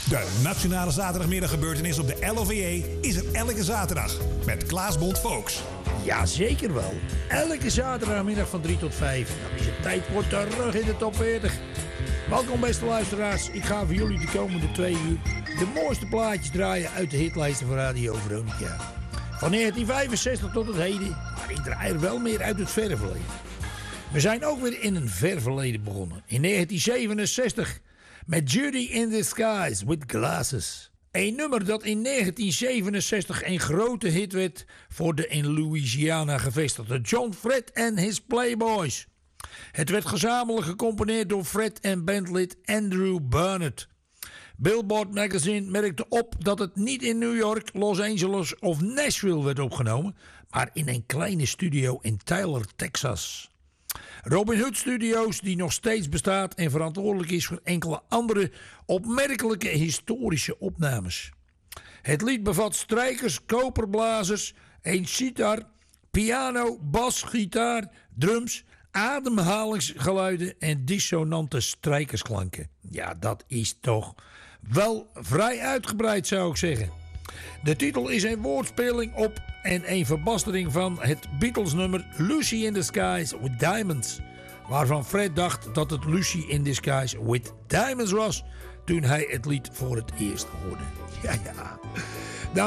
De Nationale Zaterdagmiddaggebeurtenis op de LOVJ is er elke zaterdag met Klaas Bond Volks. Ja, zeker wel. Elke zaterdagmiddag van 3 tot 5. Dan is het tijd voor terug in de top 40. Welkom beste luisteraars. Ik ga voor jullie de komende 2 uur de mooiste plaatjes draaien uit de hitlijsten van Radio Veronica. Van 1965 tot het heden, maar ik draai er wel meer uit het verre verleden. We zijn ook weer in een ver verleden begonnen. In 1967 met Judy in the Skies with Glasses. Een nummer dat in 1967 een grote hit werd voor de in Louisiana gevestigde John Fred en his Playboys. Het werd gezamenlijk gecomponeerd door Fred en bandlid Andrew Burnett. Billboard Magazine merkte op dat het niet in New York, Los Angeles of Nashville werd opgenomen, maar in een kleine studio in Tyler, Texas. Robin Hood Studios, die nog steeds bestaat en verantwoordelijk is voor enkele andere opmerkelijke historische opnames. Het lied bevat strijkers, koperblazers, een sitar, piano, bas, gitaar, drums, ademhalingsgeluiden en dissonante strijkersklanken. Ja, dat is toch wel vrij uitgebreid, zou ik zeggen. De titel is een woordspeling op en een verbastering van het Beatles-nummer Lucy in the Skies with Diamonds, waarvan Fred dacht dat het Lucy in the Skies with Diamonds was toen hij het lied voor het eerst hoorde. Ja.